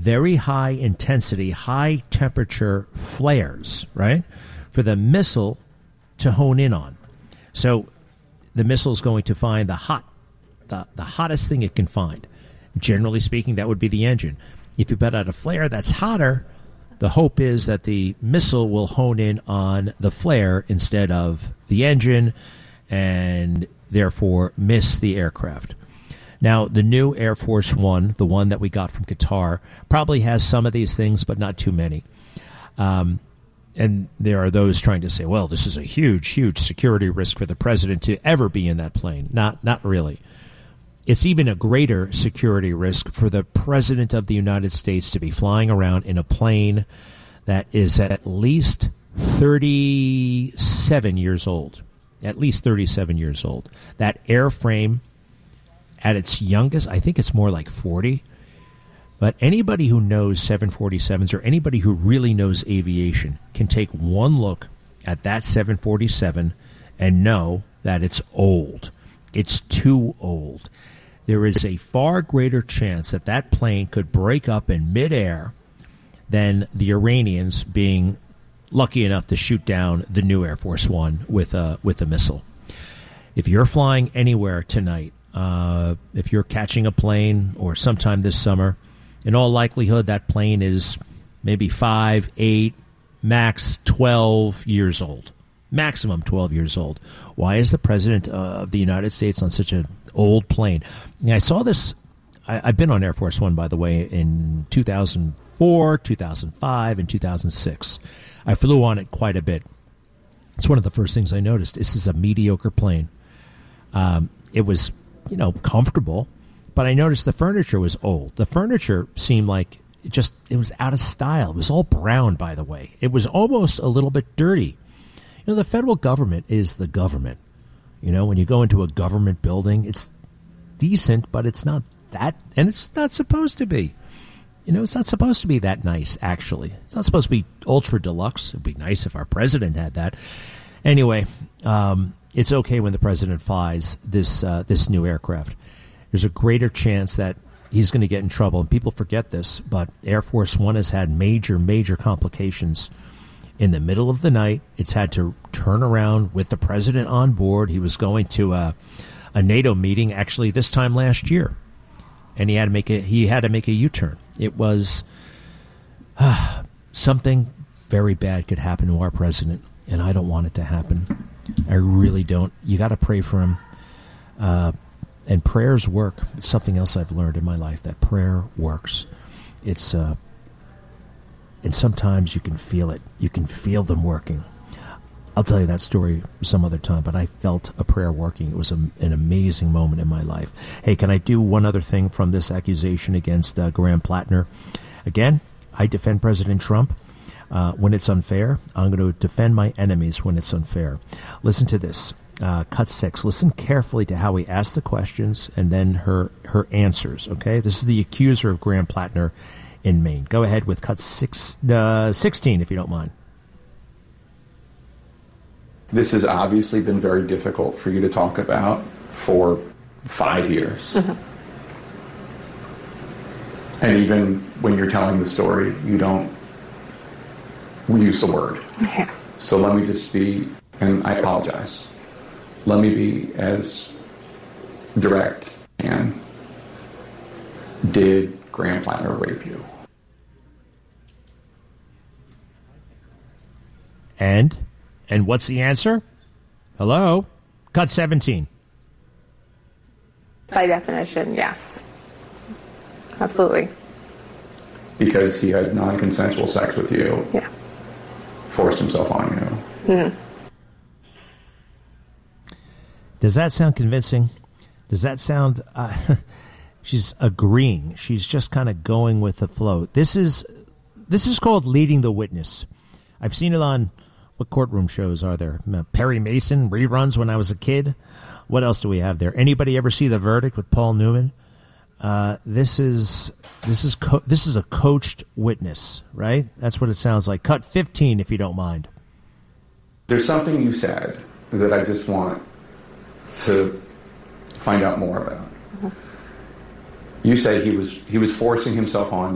very high intensity, high temperature flares, right, for the missile to hone in on. So the missile is going to find the hottest thing it can find. Generally speaking, that would be the engine. If you put out a flare that's hotter, the hope is that the missile will hone in on the flare instead of the engine and therefore miss the aircraft. Now, the new Air Force One, the one that we got from Qatar, probably has some of these things, but not too many. And there are those trying to say, well, this is a huge, huge security risk for the president to ever be in that plane. Not really. It's even a greater security risk for the president of the United States to be flying around in a plane that is at least 37 years old. At least 37 years old. That airframe, at its youngest, I think it's more like 40. But anybody who knows 747s or anybody who really knows aviation can take one look at that 747 and know that it's old. It's too old. There is a far greater chance that that plane could break up in midair than the Iranians being lucky enough to shoot down the new Air Force One with a missile. If you're flying anywhere tonight, if you're catching a plane or sometime this summer, in all likelihood that plane is maybe 5, 8, max 12 years old. Maximum 12 years old. Why is the president of the United States on such an old plane? And I saw this. I've been on Air Force One, by the way, in 2004, 2005, and 2006. I flew on it quite a bit. It's one of the first things I noticed. This is a mediocre plane. It was, comfortable, but I noticed the furniture was old. The furniture seemed like it was out of style. It was all brown, by the way. It was almost a little bit dirty. The federal government is the government. When you go into a government building, it's decent, but it's not that, and it's not supposed to be. It's not supposed to be that nice, actually. It's not supposed to be ultra deluxe. It'd be nice if our president had that. Anyway, it's okay when the president flies this new aircraft. There's a greater chance that he's going to get in trouble, and people forget this, but Air Force One has had major, major complications. In the middle of the night, it's had to turn around with the president on board. He was going to a NATO meeting, actually, this time last year, and he had to make a U-turn. It was something very bad could happen to our president, and I don't want it to happen. I really don't. You got to pray for him, and prayers work. It's something else I've learned in my life, that prayer works. It's and sometimes you can feel it. You can feel them working. I'll tell you that story some other time, but I felt a prayer working. It was an amazing moment in my life. Hey, can I do one other thing from this accusation against Graham Plattner? Again, I defend President Trump when it's unfair. I'm going to defend my enemies when it's unfair. Listen to this. Cut 6. Listen carefully to how he asked the questions and then her answers, okay? This is the accuser of Graham Plattner in Maine. Go ahead with cut 16, if you don't mind. This has obviously been very difficult for you to talk about for 5 years. Mm-hmm. And even when you're telling the story, you don't use the word. Yeah. So let me just be, and I apologize, let me be as direct and did Graham Plattner rape you? And what's the answer? Hello? Cut 17. By definition, yes. Absolutely. Because he had non-consensual sex with you. Yeah. Forced himself on you. Mm-hmm. Does that sound convincing? Does that sound... she's agreeing. She's just kind of going with the flow. This is called leading the witness. I've seen it on... What courtroom shows are there? Perry Mason, reruns when I was a kid. What else do we have there? Anybody ever see The Verdict with Paul Newman? This is a coached witness, right? That's what it sounds like. Cut 15, if you don't mind. There's something you said that I just want to find out more about. Mm-hmm. You say he was forcing himself on